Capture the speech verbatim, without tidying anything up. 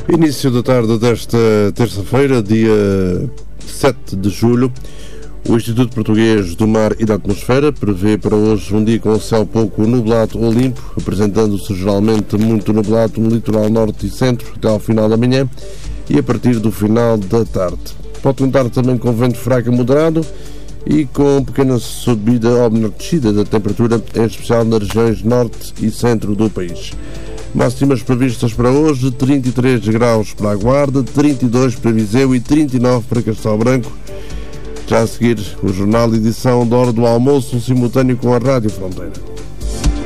Início da tarde desta terça-feira, dia sete de julho, o Instituto Português do Mar e da Atmosfera prevê para hoje um dia com o céu pouco nublado ou limpo, apresentando-se geralmente muito nublado no litoral norte e centro até ao final da manhã e a partir do final da tarde. Pode contar também com vento fraco a moderado e com pequena subida ou menor descida da temperatura, em especial nas regiões norte e centro do país. Máximas previstas para hoje: trinta e três graus para a Guarda, trinta e dois para Viseu e trinta e nove para Castelo Branco. Já a seguir, o jornal de edição da hora do almoço, simultâneo com a Rádio Fronteira.